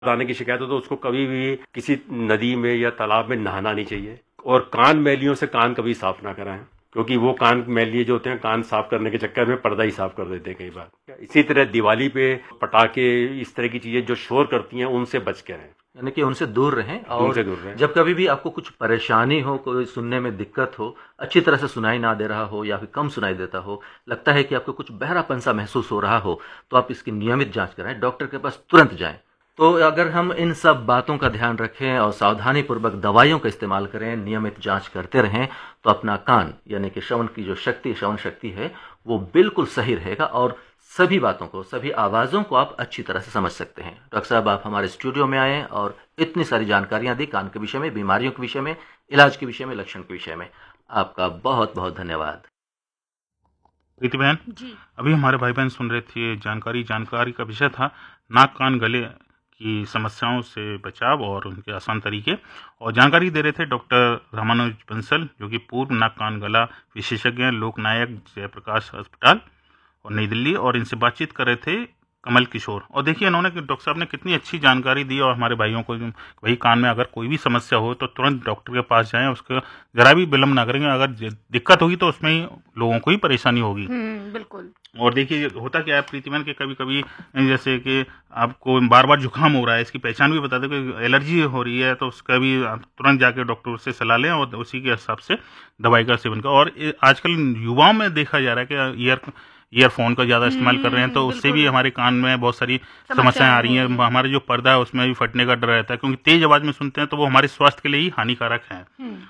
दाने की शिकायत हो तो उसको कभी भी किसी नदी में या तालाब में नहाना नहीं चाहिए। और कान मैलियों से कान कभी साफ ना कराएं, क्योंकि वो कान मैलिए जो होते हैं कान साफ करने के चक्कर में पर्दा ही साफ कर देते हैं कई बार। इसी तरह दिवाली पे पटाखे, इस तरह की चीजें जो शोर करती हैं उनसे बच के रहें, यानी कि उनसे दूर रहें। और उनसे दूर रहें। जब कभी भी आपको कुछ परेशानी हो, कोई सुनने में दिक्कत हो, अच्छी तरह से सुनाई ना दे रहा हो या फिर कम सुनाई देता हो, लगता है कि आपको कुछ बहरापन सा महसूस हो रहा हो, तो आप इसकी नियमित जांच कराएं, डॉक्टर के पास तुरंत जाएं। तो अगर हम इन सब बातों का ध्यान रखें और सावधानी पूर्वक दवाइयों का इस्तेमाल करें, नियमित जांच करते रहें, तो अपना कान यानी कि श्रवण की जो शक्ति, श्रवण शक्ति है, वो बिल्कुल सही रहेगा और सभी बातों को, सभी आवाज़ों को आप अच्छी तरह से समझ सकते हैं। डॉक्टर साहब, आप हमारे स्टूडियो में आए और इतनी सारी जानकारियां दी कान के विषय में, बीमारियों के विषय में, इलाज के विषय में, लक्षण के विषय में। आपका बहुत बहुत धन्यवाद। प्रीति बहन जी। अभी हमारे भाई बहन सुन रहे थे जानकारी का विषय था नाक कान गले की समस्याओं से बचाव और उनके आसान तरीके, और जानकारी दे रहे थे डॉक्टर रामानुज बंसल, जो कि पूर्व नाक कान गला विशेषज्ञ हैं, लोकनायक जयप्रकाश अस्पताल और नई दिल्ली। और इनसे बातचीत कर रहे थे कमल किशोर। और देखिए इन्होंने, डॉक्टर साहब ने कितनी अच्छी जानकारी दी, और हमारे भाइयों को वही कान में अगर कोई भी समस्या हो तो तुरंत डॉक्टर के पास जाएं, उसका जरा भी विलम्ब ना करेंगे। अगर दिक्कत होगी तो उसमें ही लोगों को ही परेशानी होगी। बिल्कुल। और देखिए होता क्या है प्रीतिमन के, कभी कभी जैसे कि आपको बार बार जुकाम हो रहा है, इसकी पहचान भी बता दें, कोई एलर्जी हो रही है तो उसका भी आप तुरंत जाके डॉक्टर से सलाह लें और उसी के हिसाब से दवाई का सेवन करें। और आजकल युवाओं में देखा जा रहा है कि ईयरफोन का ज़्यादा इस्तेमाल कर रहे हैं, तो उससे भी हमारे कान में बहुत सारी समस्याएं आ रही हैं। हमारे जो पर्दा है उसमें भी फटने का डर रहता है, क्योंकि तेज आवाज़ में सुनते हैं तो वो हमारे स्वास्थ्य के लिए ही हानिकारक है।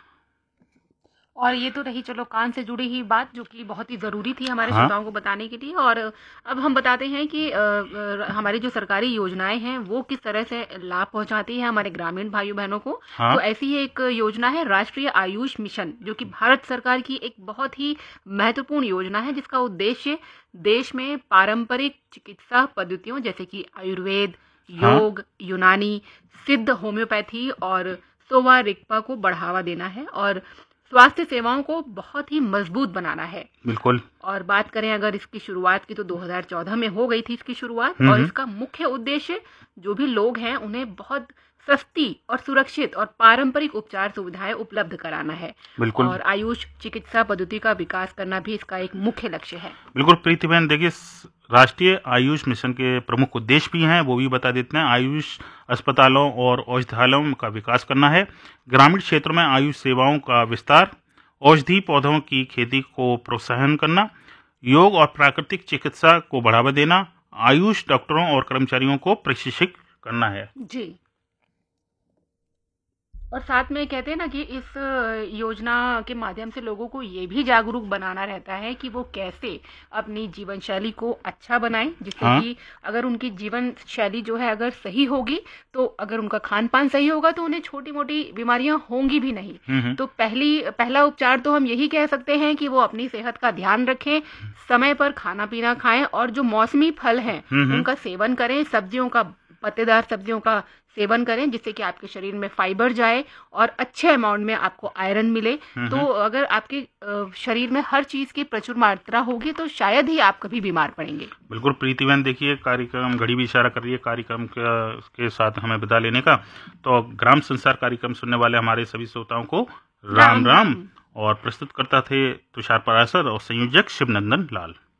और ये तो रही चलो कान से जुड़ी ही बात, जो कि बहुत ही ज़रूरी थी हमारे हाँ। श्रोताओं को बताने के लिए। और अब हम बताते हैं कि हमारी जो सरकारी योजनाएं हैं वो किस तरह से लाभ पहुंचाती है हमारे ग्रामीण भाइयों बहनों को। हाँ। तो ऐसी ही एक योजना है राष्ट्रीय आयुष मिशन, जो कि भारत सरकार की एक बहुत ही महत्वपूर्ण योजना है, जिसका उद्देश्य देश में पारंपरिक चिकित्सा पद्धतियों जैसे कि आयुर्वेद, योग, यूनानी, सिद्ध होम्योपैथी और सोवा रिगपा को बढ़ावा देना है और स्वास्थ्य सेवाओं को बहुत ही मजबूत बनाना है। बिल्कुल। और बात करें अगर इसकी शुरुआत की तो 2014 में हो गई थी इसकी शुरुआत। और इसका मुख्य उद्देश्य जो भी लोग हैं उन्हें बहुत सस्ती और सुरक्षित और पारंपरिक उपचार सुविधाएं उपलब्ध कराना है। बिल्कुल। और आयुष चिकित्सा पद्धति का विकास करना भी इसका एक मुख्य लक्ष्य है। बिल्कुल प्रीति बहन, देखिए राष्ट्रीय आयुष मिशन के प्रमुख उद्देश्य भी हैं, वो भी बता देते हैं। आयुष अस्पतालों और औषधालयों का विकास करना है, ग्रामीण क्षेत्रों में आयुष सेवाओं का विस्तार, औषधि पौधों की खेती को प्रोत्साहन करना, योग और प्राकृतिक चिकित्सा को बढ़ावा देना, आयुष डॉक्टरों और कर्मचारियों को प्रशिक्षित करना है। जी। और साथ में कहते हैं ना कि इस योजना के माध्यम से लोगों को ये भी जागरूक बनाना रहता है कि वो कैसे अपनी जीवन शैली को अच्छा बनाएं, जिससे कि अगर उनकी जीवन शैली जो है अगर सही होगी, तो अगर उनका खान पान सही होगा तो उन्हें छोटी मोटी बीमारियां होंगी भी नहीं। तो पहला उपचार तो हम यही कह सकते हैं कि वो अपनी सेहत का ध्यान रखें, समय पर खाना पीना खाएं और जो मौसमी फल हैं उनका सेवन करें, पत्तेदार सब्जियों का सेवन करें, जिससे कि आपके शरीर में फाइबर जाए और अच्छे अमाउंट में आपको आयरन मिले। तो अगर आपके शरीर में हर चीज की प्रचुर मात्रा होगी तो शायद ही आप कभी बीमार पड़ेंगे। बिल्कुल प्रीति बहन, देखिए कार्यक्रम घड़ी भी इशारा कर रही है कार्यक्रम के साथ हमें विदा लेने का। तो ग्राम संसार कार्यक्रम सुनने वाले हमारे सभी श्रोताओं को राम राम। और प्रस्तुत करता थे तुषार पराशर और संयोजक शिवनंदन लाल।